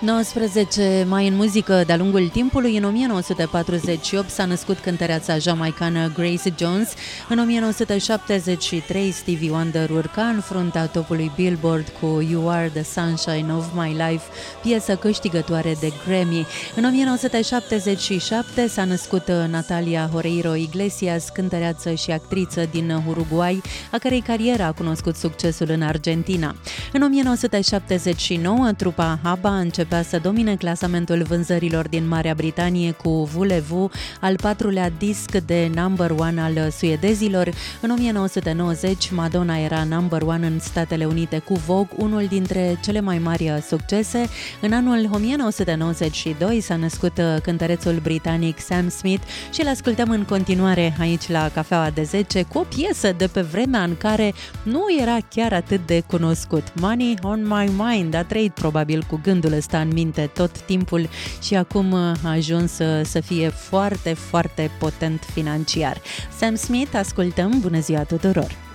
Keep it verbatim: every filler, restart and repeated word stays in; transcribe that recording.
nouăsprezece mai în muzică de-a lungul timpului. În o mie nouă sute patruzeci și opt s-a născut cântăreața jamaicană Grace Jones. În o mie nouă sute șaptezeci și trei Stevie Wonder urca în fruntea topului Billboard cu You Are the Sunshine of My Life, piesă câștigătoare de Grammy. În o mie nouă sute șaptezeci și șapte s-a născut Natalia Oreiro Iglesias, cântăreață și actriță din Uruguay, a cărei carieră a cunoscut succesul în Argentina. În o mie nouă sute șaptezeci și nouă, trupa ABBA începea să domine clasamentul vânzărilor din Marea Britanie cu Voulez-Vous, al patrulea disc de number one al suedezilor. În o mie nouă sute nouăzeci, Madonna era number one în Statele Unite cu Vogue, unul dintre cele mai mari succese. În anul o mie nouă sute nouăzeci și doi s-a născut cântărețul britanic Sam Smith și îl ascultăm în continuare aici la Cafeaua de zece cu o piesă de pe vremea în care nu era chiar atât de cunoscut. Money on My Mind, a trăit probabil cu gândul ăsta în minte tot timpul și acum a ajuns să, să fie foarte, foarte potent financiar. Sam Smith, ascultăm, bună ziua tuturor!